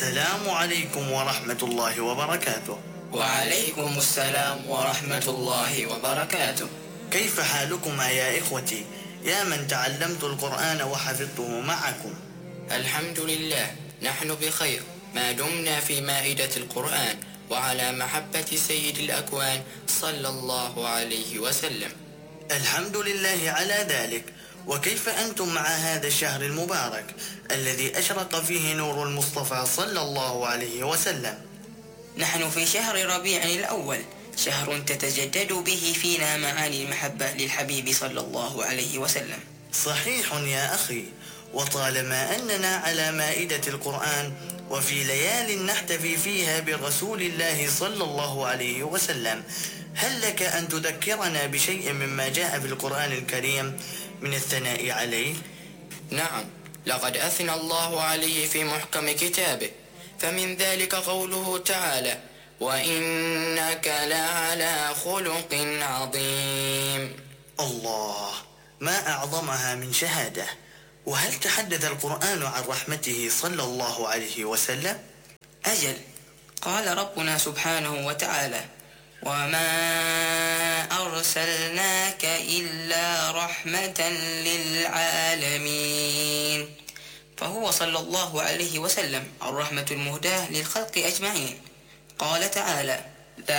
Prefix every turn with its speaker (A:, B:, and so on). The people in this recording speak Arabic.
A: السلام عليكم ورحمة الله وبركاته.
B: وعليكم السلام ورحمة الله وبركاته.
A: كيف حالكما يا إخوتي يا من تعلمت القرآن وحفظته معكم؟
B: الحمد لله، نحن بخير ما دمنا في مائدة القرآن وعلى محبة سيد الأكوان صلى الله عليه وسلم.
A: الحمد لله على ذلك. وكيف أنتم مع هذا الشهر المبارك الذي أشرق فيه نور المصطفى صلى الله عليه وسلم؟
C: نحن في شهر ربيع الأول، شهر تتجدد به فينا معاني المحبة للحبيب صلى الله عليه وسلم.
A: صحيح يا أخي، وطالما أننا على مائدة القرآن وفي ليال نحتفي فيها برسول الله صلى الله عليه وسلم، هل لك أن تذكرنا بشيء مما جاء في القرآن الكريم من الثناء عليه؟
B: نعم، لقد أثنى الله عليه في محكم كتابه، فمن ذلك قوله تعالى: وإنك لعلى خلق عظيم.
A: الله، ما أعظمها من شهادة. وهل تحدث القرآن عن رحمته صلى الله عليه وسلم؟
C: أجل، قال ربنا سبحانه وتعالى: وما أرسلناك إلا رحمة للعالمين. فهو صلى الله عليه وسلم الرحمة المهداة للخلق أجمعين. قال تعالى: